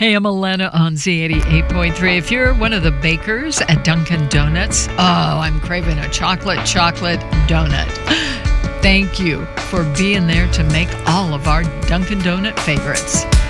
Hey, I'm Alana on Z88.3. If you're one of the bakers at Dunkin' Donuts, I'm craving a chocolate donut. Thank you for being there to make all of our Dunkin' Donut favorites.